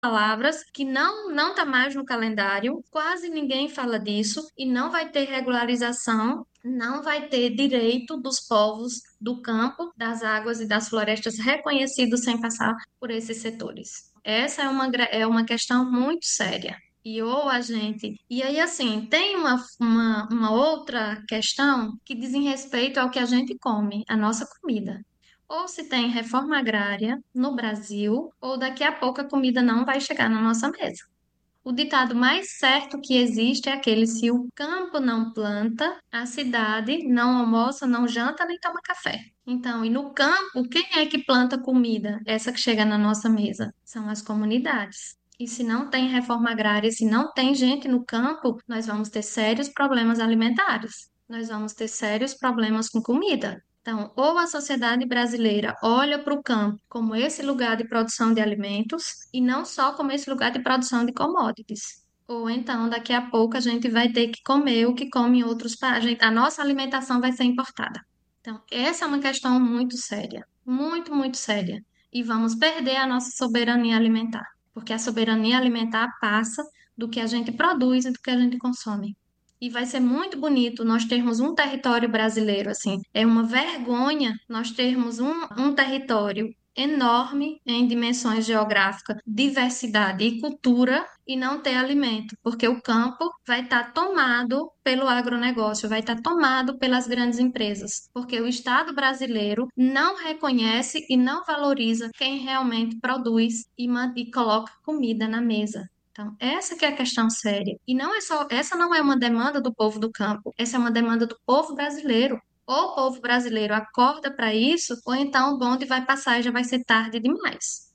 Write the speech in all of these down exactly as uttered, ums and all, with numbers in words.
palavras que não não está mais no calendário, quase ninguém fala disso e não vai ter regularização, não vai ter direito dos povos do campo, das águas e das florestas reconhecidos sem passar por esses setores. Essa é uma, gra- é uma questão muito séria. E ou a gente. E aí, assim, tem uma, uma, uma outra questão que diz em respeito ao que a gente come, a nossa comida. Ou se tem reforma agrária no Brasil, ou daqui a pouco a comida não vai chegar na nossa mesa. O ditado mais certo que existe é aquele: se o campo não planta, a cidade não almoça, não janta, nem toma café. Então, e no campo, quem é que planta comida? Essa que chega na nossa mesa são as comunidades. E se não tem reforma agrária, se não tem gente no campo, nós vamos ter sérios problemas alimentares. Nós vamos ter sérios problemas com comida. Então, ou a sociedade brasileira olha para o campo como esse lugar de produção de alimentos e não só como esse lugar de produção de commodities. Ou então, daqui a pouco, a gente vai ter que comer o que come em outros países. A nossa alimentação vai ser importada. Então, essa é uma questão muito séria, muito, muito séria. E vamos perder a nossa soberania alimentar, porque a soberania alimentar passa do que a gente produz e do que a gente consome. E vai ser muito bonito nós termos um território brasileiro, assim. É uma vergonha nós termos um, um território enorme em dimensões geográficas, diversidade e cultura e não ter alimento, porque o campo vai estar tomado pelo agronegócio, vai estar tomado pelas grandes empresas, porque o Estado brasileiro não reconhece e não valoriza quem realmente produz e, man- e coloca comida na mesa. Então, essa que é a questão séria. E não é só, essa não é uma demanda do povo do campo, essa é uma demanda do povo brasileiro. Ou o povo brasileiro acorda para isso, ou então o bonde vai passar e já vai ser tarde demais.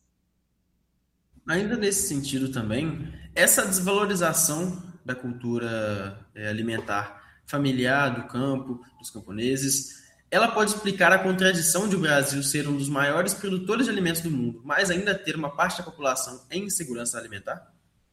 Ainda nesse sentido também, essa desvalorização da cultura eh, alimentar familiar, do campo, dos camponeses, ela pode explicar a contradição de o Brasil ser um dos maiores produtores de alimentos do mundo, mas ainda ter uma parte da população em insegurança alimentar?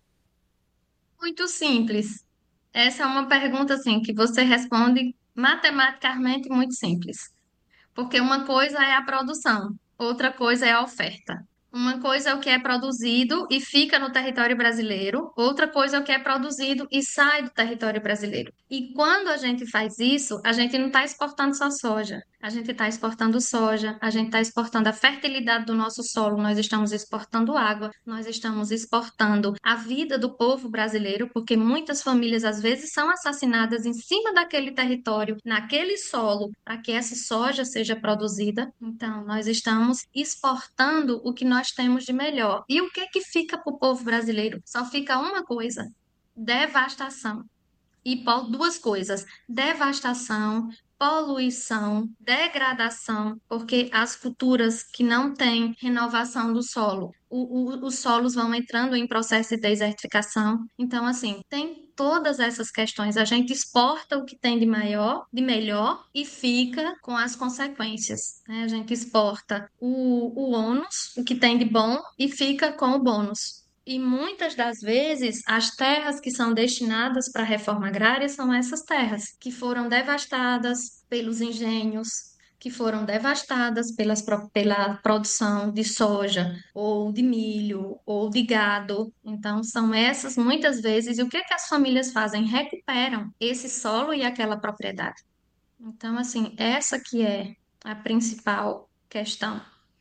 Muito simples. Essa é uma pergunta assim que você responde matematicamente muito simples. Porque uma coisa é a produção, outra coisa é a oferta. Uma coisa é o que é produzido e fica no território brasileiro, outra coisa é o que é produzido e sai do território brasileiro. E quando a gente faz isso, a gente não está exportando só soja, a gente está exportando soja, a gente está exportando a fertilidade do nosso solo, nós estamos exportando água, nós estamos exportando a vida do povo brasileiro, porque muitas famílias às vezes são assassinadas em cima daquele território, naquele solo, para que essa soja seja produzida. Então, nós estamos exportando o que nós temos de melhor. E o que que fica para o povo brasileiro? Só fica uma coisa: devastação. E po- duas coisas: devastação, poluição, degradação, porque as culturas que não têm renovação do solo, o- o- os solos vão entrando em processo de desertificação. Então, assim, tem todas essas questões. A gente exporta o que tem de maior, de melhor e fica com as consequências, né? A gente exporta o, o ônus, o que tem de bom, e fica com o bônus. E muitas das vezes, as terras que são destinadas para a reforma agrária são essas terras que foram devastadas pelos engenhos, que foram devastadas pelas, pro- pela produção de soja, ou de milho, ou de gado. Então, são essas muitas vezes. E o que é que as famílias fazem? Recuperam esse solo e aquela propriedade. Então, assim, essa que é a principal questão.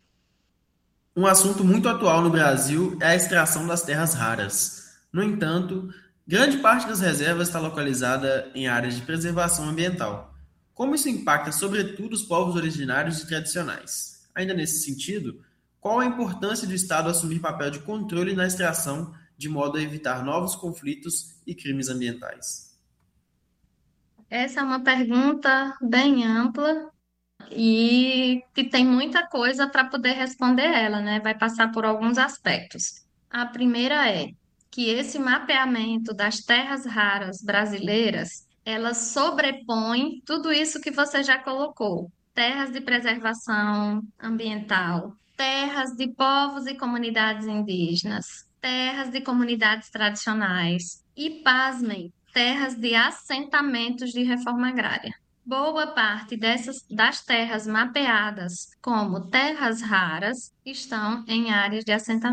Um assunto muito atual no Brasil é a extração das terras raras. No entanto, grande parte das reservas está localizada em áreas de preservação ambiental. Como isso impacta, sobretudo, os povos originários e tradicionais? Ainda nesse sentido, qual a importância do Estado assumir papel de controle na extração, de modo a evitar novos conflitos e crimes ambientais? Essa é uma pergunta bem ampla e que tem muita coisa para poder responder ela, né? Vai passar por alguns aspectos. A primeira é que esse mapeamento das terras raras brasileiras, ela sobrepõe tudo isso que você já colocou. Terras de preservação ambiental, terras de povos e comunidades indígenas, terras de comunidades tradicionais e, pasmem, terras de assentamentos de reforma agrária. Boa parte dessas das terras mapeadas como terras raras estão em áreas de assentamento.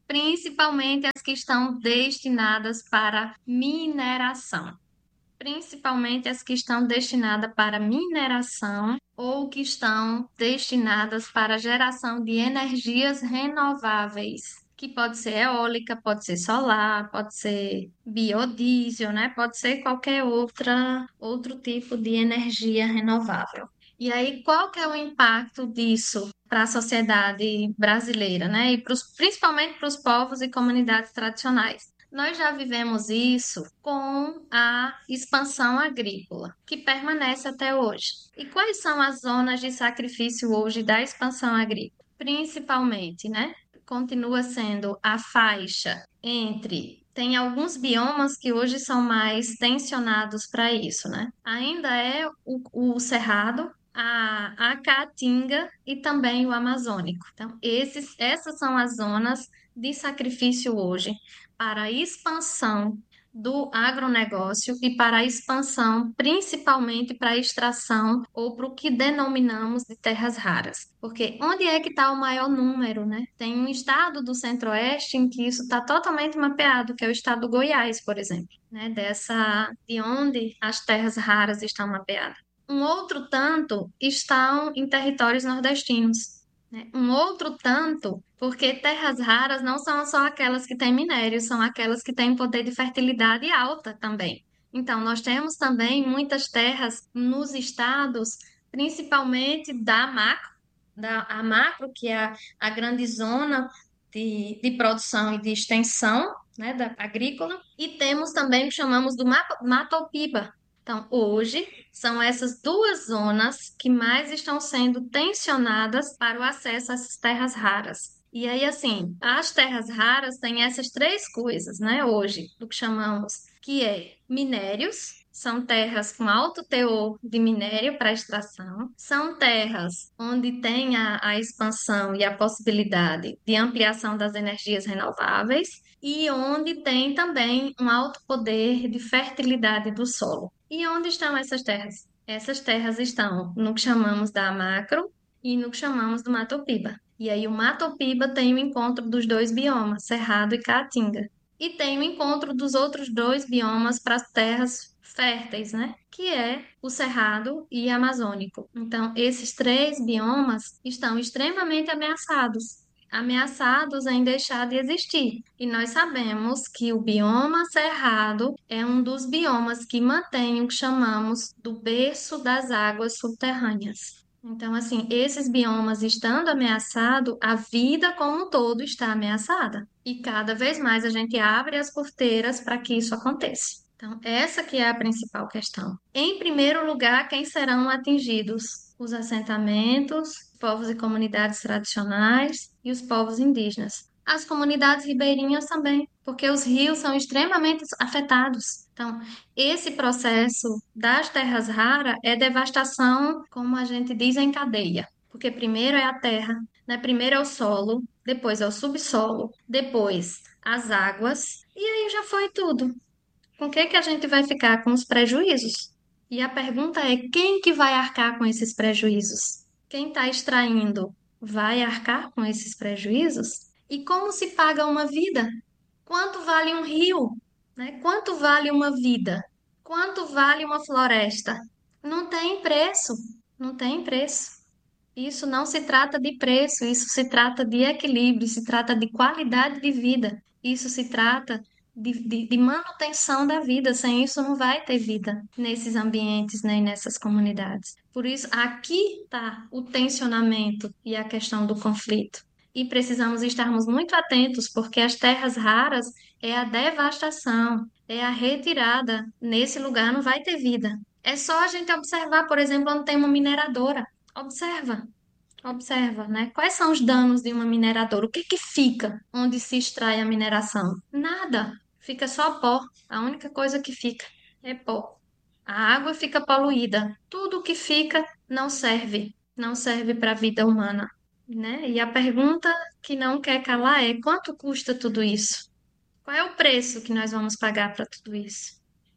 principalmente as que estão destinadas para mineração. Principalmente as que estão destinadas para mineração ou que estão destinadas para geração de energias renováveis, que pode ser eólica, pode ser solar, pode ser biodiesel, né? Pode ser qualquer outra outro tipo de energia renovável. E aí, qual que é o impacto disso para a sociedade brasileira, né? E pros, principalmente para os povos e comunidades tradicionais? Nós já vivemos isso com a expansão agrícola, que permanece até hoje. E quais são as zonas de sacrifício hoje da expansão agrícola? Principalmente, né? Continua sendo a faixa entre. Tem alguns biomas que hoje são mais tensionados para isso, né? Ainda é o, o cerrado, a, a caatinga e também o amazônico. Então, esses, essas são as zonas de sacrifício hoje para a expansão do agronegócio e para a expansão, principalmente para a extração ou para o que denominamos de terras raras. Porque onde é que está o maior número, né? Tem um estado do Centro-Oeste em que isso está totalmente mapeado, que é o estado do Goiás, por exemplo, né? Dessa, de onde as terras raras estão mapeadas. Um outro tanto estão em territórios nordestinos, né? Um outro tanto, porque terras raras não são só aquelas que têm minério, são aquelas que têm poder de fertilidade alta também. Então, nós temos também muitas terras nos estados, principalmente da macro, da a macro, que é a, a grande zona de, de produção e de extensão, né, da agrícola, e temos também o que chamamos do ma- Matopiba. Então, hoje, são essas duas zonas que mais estão sendo tensionadas para o acesso a essas terras raras. E aí, assim, as terras raras têm essas três coisas, né, hoje, do que chamamos, que é minérios, são terras com alto teor de minério para extração, são terras onde tem a, a expansão e a possibilidade de ampliação das energias renováveis e onde tem também um alto poder de fertilidade do solo. E onde estão essas terras? Essas terras estão no que chamamos da macro e no que chamamos do Matopiba. E aí o Matopiba tem o encontro dos dois biomas, Cerrado e Caatinga. E tem o encontro dos outros dois biomas para as terras férteis, né? Que é o Cerrado e Amazônico. Então, esses três biomas estão extremamente ameaçados ameaçados em deixar de existir. E nós sabemos que o bioma cerrado é um dos biomas que mantém o que chamamos do berço das águas subterrâneas. Então, assim, esses biomas estando ameaçados, a vida como um todo está ameaçada. E cada vez mais a gente abre as porteiras para que isso aconteça. Então, essa que é a principal questão. Em primeiro lugar, quem serão atingidos? Os assentamentos, povos e comunidades tradicionais e os povos indígenas. As comunidades ribeirinhas também, porque os rios são extremamente afetados. Então, esse processo das terras raras é devastação, como a gente diz, em cadeia. Porque primeiro é a terra, né? Primeiro é o solo, depois é o subsolo, depois as águas, e aí já foi tudo. Com o que que a gente vai ficar? Com os prejuízos. E a pergunta é: quem que vai arcar com esses prejuízos? Quem está extraindo vai arcar com esses prejuízos? E como se paga uma vida? Quanto vale um rio? Né? Quanto vale uma vida? Quanto vale uma floresta? Não tem preço, não tem preço. Isso não se trata de preço, isso se trata de equilíbrio, se trata de qualidade de vida, isso se trata de, de, de manutenção da vida. Sem isso, não vai ter vida nesses ambientes, nem nessas comunidades. Por isso, aqui está o tensionamento e a questão do conflito. E precisamos estarmos muito atentos, porque as terras raras é a devastação, é a retirada. Nesse lugar não vai ter vida. É só a gente observar, por exemplo, onde tem uma mineradora. Observa, observa, né? Quais são os danos de uma mineradora? O que que fica onde se extrai a mineração? Nada. Fica só pó. A única coisa que fica é pó. A água fica poluída. Tudo que fica não serve. Não serve para a vida humana, né? E a pergunta que não quer calar é: quanto custa tudo isso? Qual é o preço que nós vamos pagar para tudo isso?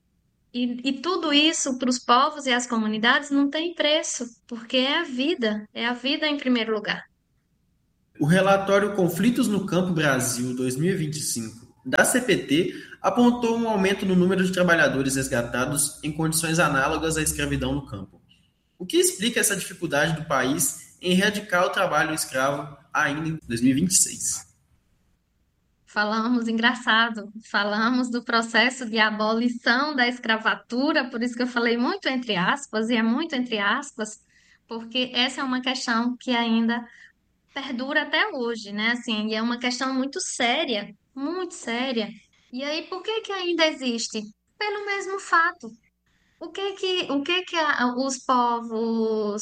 E, e tudo isso para os povos e as comunidades não tem preço, porque é a vida, é a vida em primeiro lugar. O relatório Conflitos no Campo Brasil dois mil e vinte e cinco da C P T apontou um aumento no número de trabalhadores resgatados em condições análogas à escravidão no campo. O que explica essa dificuldade do país em erradicar o trabalho escravo ainda em dois mil e vinte e seis? Falamos, engraçado, falamos do processo de abolição da escravatura, por isso que eu falei muito entre aspas, e é muito entre aspas, porque essa é uma questão que ainda perdura até hoje, né? Assim, e é uma questão muito séria, muito séria. E aí, por que que ainda existe? Pelo mesmo fato. O que que, o que que a- os povos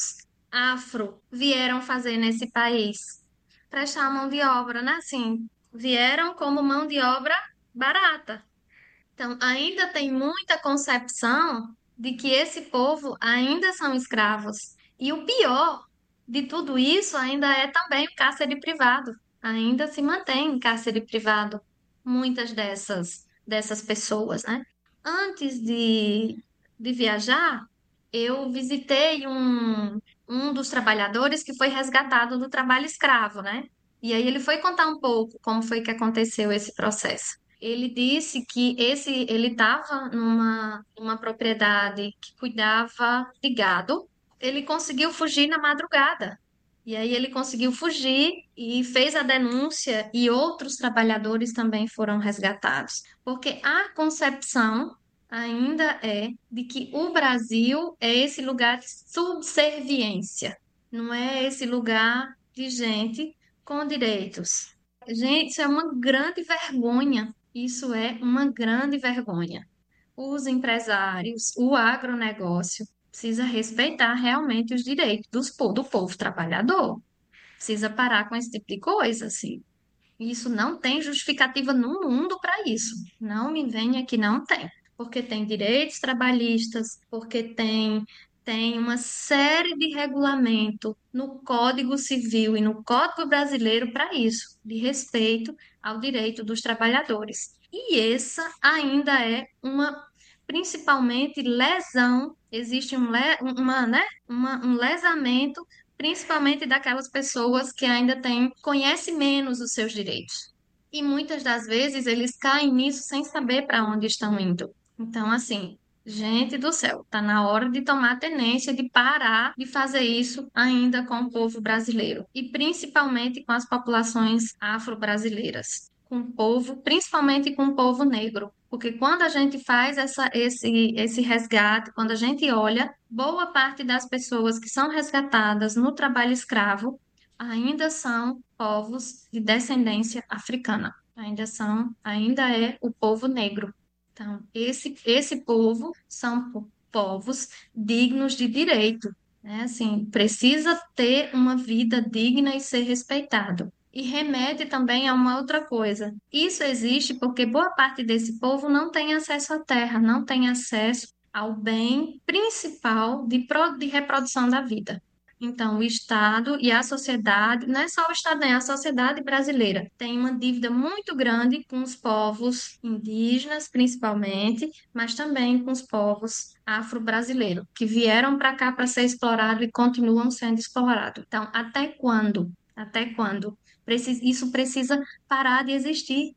afro vieram fazer nesse país? Prestar mão de obra, né? Assim, vieram como mão de obra barata. Então, ainda tem muita concepção de que esse povo ainda são escravos. E o pior de tudo isso ainda é também o cárcere privado. Ainda se mantém em cárcere privado muitas dessas, dessas pessoas, né? Antes de, de viajar, eu visitei um, um dos trabalhadores que foi resgatado do trabalho escravo, né? E aí ele foi contar um pouco como foi que aconteceu esse processo. Ele disse que esse ele estava numa, numa propriedade que cuidava de gado. Ele conseguiu fugir na madrugada. E aí ele conseguiu fugir e fez a denúncia e outros trabalhadores também foram resgatados. Porque a concepção ainda é de que o Brasil é esse lugar de subserviência, não é esse lugar de gente com direitos. Gente, isso é uma grande vergonha. Isso é uma grande vergonha. Os empresários, o agronegócio, precisa respeitar realmente os direitos dos, po- do povo trabalhador. Precisa parar com esse tipo de coisa, assim. Isso não tem justificativa no mundo para isso. Não me venha que não tem. Porque tem direitos trabalhistas, porque tem, tem uma série de regulamento no Código Civil e no Código Brasileiro para isso, de respeito ao direito dos trabalhadores. E essa ainda é uma, principalmente, lesão, existe um, le- uma, né, uma, um lesamento principalmente daquelas pessoas que ainda têm, conhecem menos os seus direitos. E muitas das vezes eles caem nisso sem saber para onde estão indo. Então, assim, gente do céu, tá na hora de tomar tenência, de parar de fazer isso ainda com o povo brasileiro e principalmente com as populações afro-brasileiras, com o povo, principalmente com o povo negro. Porque quando a gente faz essa, esse, esse resgate, quando a gente olha, boa parte das pessoas que são resgatadas no trabalho escravo ainda são povos de descendência africana, ainda são, ainda é o povo negro. Então, esse, esse povo são po- povos dignos de direito, né? Assim, precisa ter uma vida digna e ser respeitado. E remete também a uma outra coisa. Isso existe porque boa parte desse povo não tem acesso à terra, não tem acesso ao bem principal de, pro- de reprodução da vida. Então, o Estado e a sociedade, não é só o Estado, nem a sociedade brasileira, tem uma dívida muito grande com os povos indígenas, principalmente, mas também com os povos afro-brasileiros, que vieram para cá para ser explorados e continuam sendo explorados. Então, até quando? Até quando? Preci- Isso precisa parar de existir.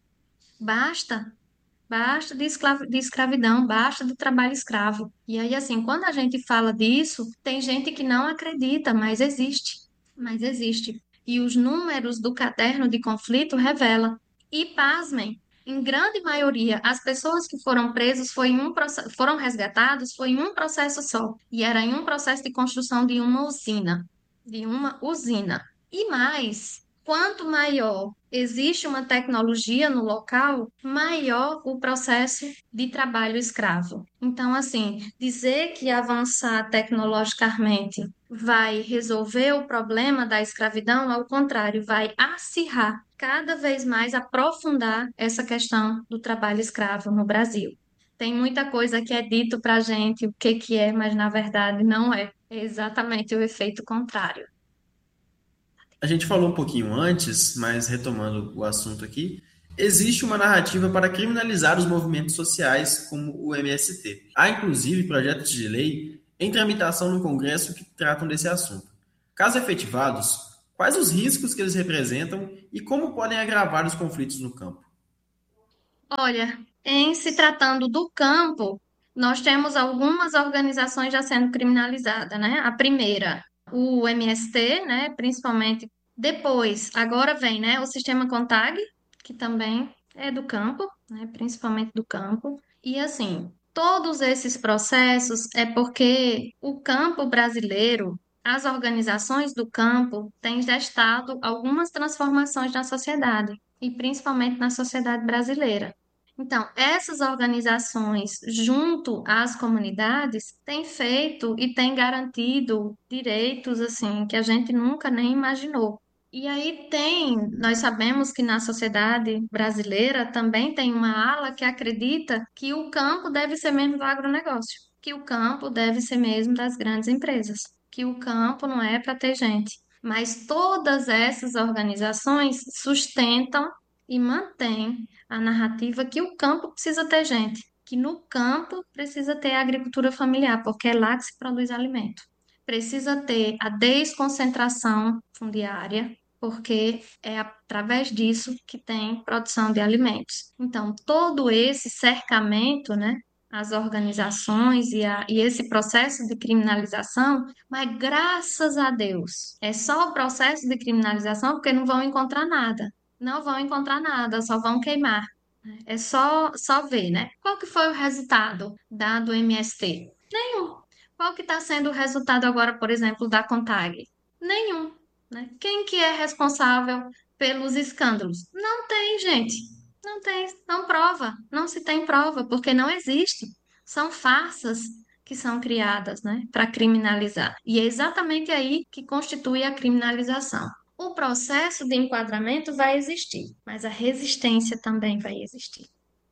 Basta. Basta de esclav- de escravidão, basta do trabalho escravo. E aí, assim, quando a gente fala disso, tem gente que não acredita, mas existe. Mas existe. E os números do caderno de conflito revelam. E pasmem, em grande maioria, as pessoas que foram presas foi em um proce- foram resgatados foi em um processo só. E era em um processo de construção de uma usina. De uma usina. E mais, quanto maior existe uma tecnologia no local, maior o processo de trabalho escravo. Então, assim, dizer que avançar tecnologicamente vai resolver o problema da escravidão, ao contrário, vai acirrar cada vez mais, aprofundar essa questão do trabalho escravo no Brasil. Tem muita coisa que é dito para a gente o que que é, mas na verdade não é. É exatamente o efeito contrário. A gente falou um pouquinho antes, mas retomando o assunto aqui, existe uma narrativa para criminalizar os movimentos sociais, como o M S T. Há, inclusive, projetos de lei em tramitação no Congresso que tratam desse assunto. Caso efetivados, Quais os riscos que eles representam e como podem agravar os conflitos no campo? Olha, em se tratando do campo, nós temos algumas organizações já sendo criminalizadas, né? A primeira, o M S T, né? Principalmente depois, agora vem, né? O sistema CONTAG, que também é do campo, né? Principalmente do campo. E assim, todos esses processos é porque o campo brasileiro, as organizações do campo têm gestado algumas transformações na sociedade, e principalmente na sociedade brasileira. Então, essas organizações, junto às comunidades, têm feito e têm garantido direitos assim que a gente nunca nem imaginou. E aí tem, nós sabemos que na sociedade brasileira também tem uma ala que acredita que o campo deve ser mesmo do agronegócio, que o campo deve ser mesmo das grandes empresas, que o campo não é para ter gente. Mas todas essas organizações sustentam e mantêm a narrativa que o campo precisa ter gente, que no campo precisa ter agricultura familiar, porque é lá que se produz alimento. Precisa ter a desconcentração fundiária, porque é através disso que tem produção de alimentos. Então, todo esse cercamento, né, as organizações e, a, e esse processo de criminalização, mas graças a Deus, é só o processo de criminalização porque não vão encontrar nada. Não vão encontrar nada, só vão queimar. É só, só ver, né? Qual que foi o resultado da, do M S T? Nenhum. Qual que está sendo o resultado agora, por exemplo, da CONTAG? Nenhum, né? Quem que é responsável pelos escândalos? Não tem, gente. Não tem, não prova, não se tem prova, porque não existe. São farsas que são criadas, né, para criminalizar. E é exatamente aí que constitui a criminalização. O processo de enquadramento vai existir, mas a resistência também vai existir.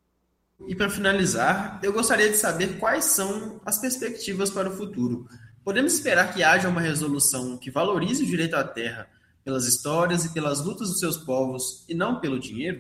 E para finalizar, eu gostaria de saber quais são as perspectivas para o futuro. Podemos esperar que haja uma resolução que valorize o direito à terra pelas histórias e pelas lutas dos seus povos e não pelo dinheiro?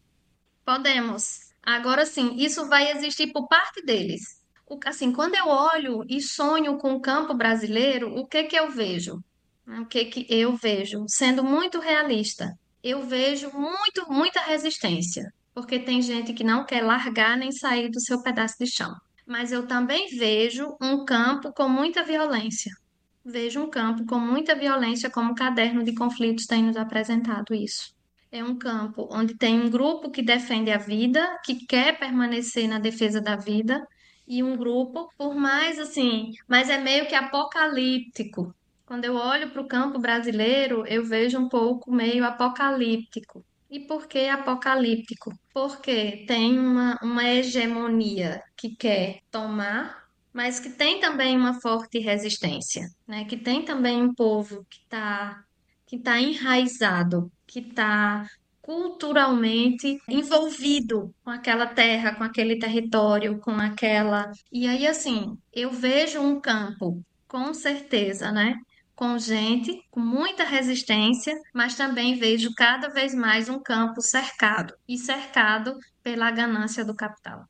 Podemos. Agora sim, isso vai existir por parte deles. O- Assim, quando eu olho e sonho com o campo brasileiro, o que que eu vejo? O que que eu vejo? Sendo muito realista, eu vejo muito, muita resistência, porque tem gente que não quer largar nem sair do seu pedaço de chão. Mas eu também vejo um campo com muita violência. Vejo um campo com muita violência, como o Caderno de Conflitos tem nos apresentado isso. É um campo onde tem um grupo que defende a vida, que quer permanecer na defesa da vida, e um grupo, por mais assim, mas é meio que apocalíptico. Quando eu olho para o campo brasileiro, eu vejo um pouco meio apocalíptico. E por que apocalíptico? Porque tem uma, uma hegemonia que quer tomar, mas que tem também uma forte resistência, né? Que tem também um povo que está que está enraizado, que está culturalmente envolvido com aquela terra, com aquele território, com aquela. E aí, assim, eu vejo um campo, com certeza, né? Com gente, com muita resistência, mas também vejo cada vez mais um campo cercado e cercado pela ganância do capital.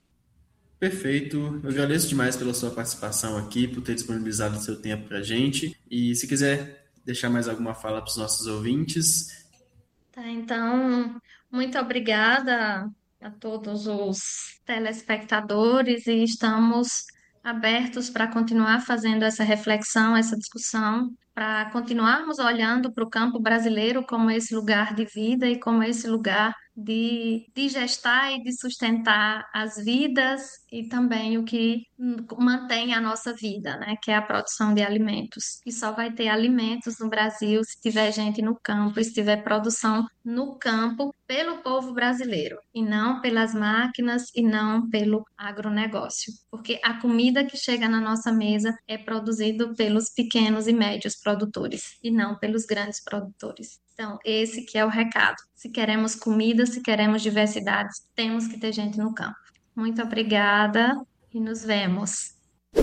Perfeito. Eu agradeço demais pela sua participação aqui, por ter disponibilizado o seu tempo para a gente. E se quiser deixar mais alguma fala para os nossos ouvintes. Tá, então, muito obrigada a todos os telespectadores e estamos abertos para continuar fazendo essa reflexão, essa discussão, para continuarmos olhando para o campo brasileiro como esse lugar de vida e como esse lugar de, de gestar e de sustentar as vidas e também o que mantém a nossa vida, né, que é a produção de alimentos. E só vai ter alimentos no Brasil se tiver gente no campo, e se tiver produção no campo pelo povo brasileiro, e não pelas máquinas e não pelo agronegócio. Porque a comida que chega na nossa mesa é produzida pelos pequenos e médios produtores, e não pelos grandes produtores. Então, esse que é o recado. Se queremos comida, se queremos diversidade, temos que ter gente no campo. Muito obrigada e nos vemos.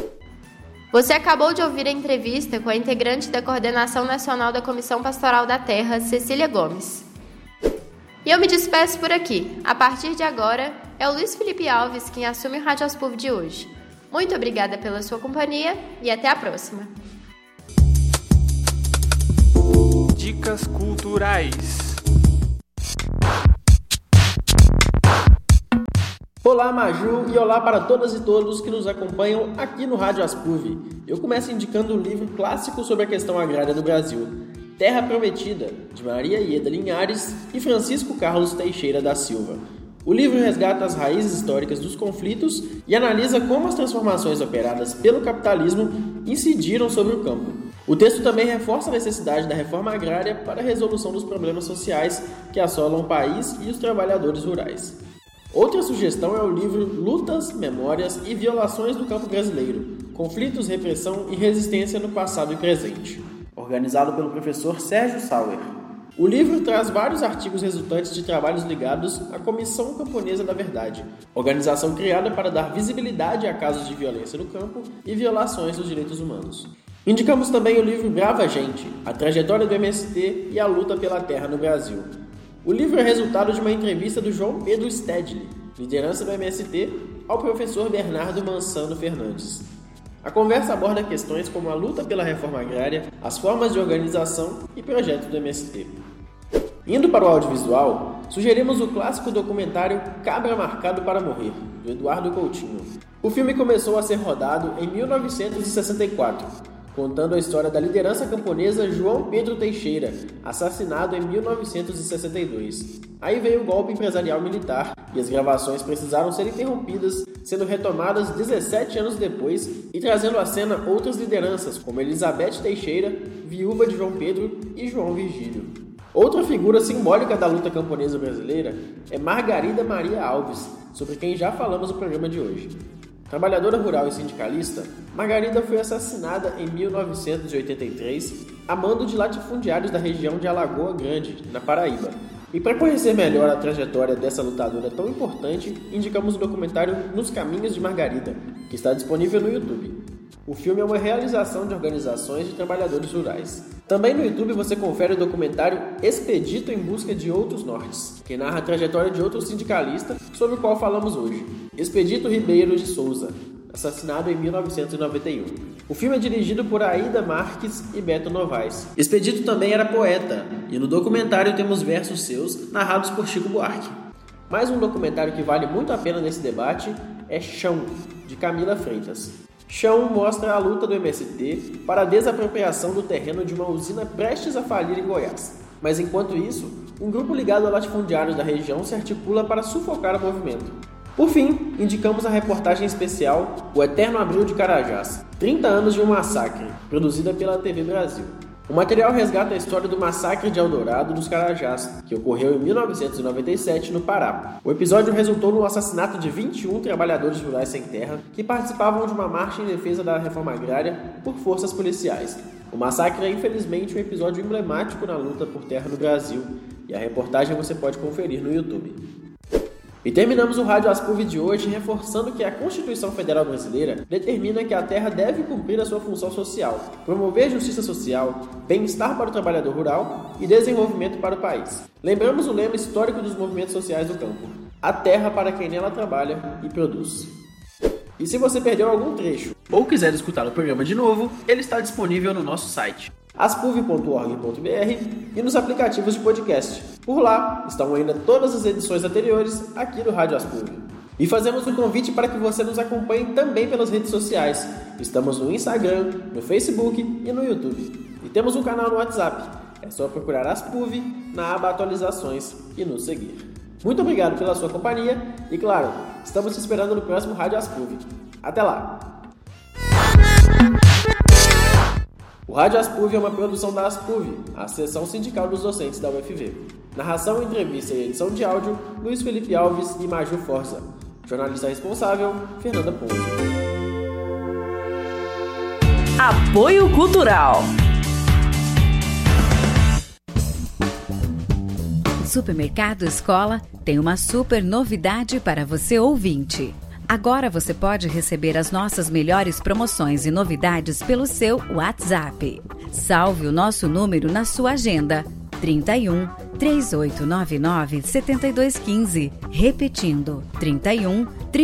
Você acabou de ouvir a entrevista com a integrante da Coordenação Nacional da Comissão Pastoral da Terra, Cecília Gomes. E eu me despeço por aqui. A partir de agora, é o Luiz Felipe Alves quem assume o Rádio Aspub de hoje. Muito obrigada pela sua companhia e até a próxima. Dicas culturais. Olá, Maju, e olá para todas e todos que nos acompanham aqui no Rádio Aspuv. Eu começo indicando um livro clássico sobre a questão agrária do Brasil, Terra Prometida, de Maria Ieda Linhares e Francisco Carlos Teixeira da Silva. O livro resgata as raízes históricas dos conflitos e analisa como as transformações operadas pelo capitalismo incidiram sobre o campo. O texto também reforça a necessidade da reforma agrária para a resolução dos problemas sociais que assolam o país e os trabalhadores rurais. Outra sugestão é o livro Lutas, Memórias e Violações do Campo Brasileiro, Conflitos, Repressão e Resistência no Passado e Presente, organizado pelo professor Sérgio Sauer. O livro traz vários artigos resultantes de trabalhos ligados à Comissão Camponesa da Verdade, organização criada para dar visibilidade a casos de violência no campo e violações dos direitos humanos. Indicamos também o livro Brava Gente, a trajetória do M S T e a luta pela terra no Brasil. O livro é resultado de uma entrevista do João Pedro Stedley, liderança do M S T, ao professor Bernardo Mansano Fernandes. A conversa aborda questões como a luta pela reforma agrária, as formas de organização e projetos do M S T. Indo para o audiovisual, sugerimos o clássico documentário Cabra Marcado para Morrer, do Eduardo Coutinho. O filme começou a ser rodado em mil novecentos e sessenta e quatro, contando a história da liderança camponesa João Pedro Teixeira, assassinado em mil novecentos e sessenta e dois. Aí veio o golpe empresarial militar e as gravações precisaram ser interrompidas, sendo retomadas dezessete anos depois e trazendo à cena outras lideranças, como Elizabeth Teixeira, viúva de João Pedro, e João Virgílio. Outra figura simbólica da luta camponesa brasileira é Margarida Maria Alves, sobre quem já falamos no programa de hoje. Trabalhadora rural e sindicalista, Margarida foi assassinada em mil novecentos e oitenta e três a mando de latifundiários da região de Alagoa Grande, na Paraíba. E para conhecer melhor a trajetória dessa lutadora tão importante, indicamos o documentário Nos Caminhos de Margarida, que está disponível no YouTube. O filme é uma realização de organizações de trabalhadores rurais. Também no YouTube você confere o documentário Expedito em Busca de Outros Nortes, que narra a trajetória de outro sindicalista sobre o qual falamos hoje, Expedito Ribeiro de Souza, assassinado em mil novecentos e noventa e um. O filme é dirigido por Aida Marques e Beto Novaes. Expedito também era poeta, e no documentário temos versos seus narrados por Chico Buarque. Mais um documentário que vale muito a pena nesse debate é Chão, de Camila Freitas. Chão mostra a luta do M S T para a desapropriação do terreno de uma usina prestes a falir em Goiás. Mas enquanto isso, um grupo ligado a latifundiários da região se articula para sufocar o movimento. Por fim, indicamos a reportagem especial O Eterno Abril de Carajás, trinta anos de um massacre, produzida pela T V Brasil. O material resgata a história do massacre de Eldorado dos Carajás, que ocorreu em mil novecentos e noventa e sete no Pará. O episódio resultou no assassinato de vinte e um trabalhadores rurais sem terra que participavam de uma marcha em defesa da reforma agrária por forças policiais. O massacre é infelizmente um episódio emblemático na luta por terra no Brasil, e a reportagem você pode conferir no YouTube. E terminamos o Rádio Aspuv de hoje reforçando que a Constituição Federal Brasileira determina que a terra deve cumprir a sua função social, promover justiça social, bem-estar para o trabalhador rural e desenvolvimento para o país. Lembramos o lema histórico dos movimentos sociais do campo: a terra para quem nela trabalha e produz. E se você perdeu algum trecho ou quiser escutar o programa de novo, ele está disponível no nosso site aspuv ponto org ponto br e nos aplicativos de podcast. Por lá estão ainda todas as edições anteriores aqui do Rádio Aspuv. E fazemos um convite para que você nos acompanhe também pelas redes sociais. Estamos no Instagram, no Facebook e no YouTube. E temos um canal no WhatsApp. É só procurar Aspuv na aba Atualizações e nos seguir. Muito obrigado pela sua companhia e, claro, estamos te esperando no próximo Rádio Aspuv. Até lá! O Rádio Aspuv é uma produção da Aspuv, a Associação Sindical dos Docentes da U F V. Narração, entrevista e edição de áudio, Luiz Felipe Alves e Maju Forza. Jornalista responsável, Fernanda Ponce. Apoio Cultural. Supermercado Escola tem uma super novidade para você ouvinte. Agora você pode receber as nossas melhores promoções e novidades pelo seu WhatsApp. Salve o nosso número na sua agenda: trinta e um, três oito nove nove, sete dois um cinco. Repetindo, trinta e um,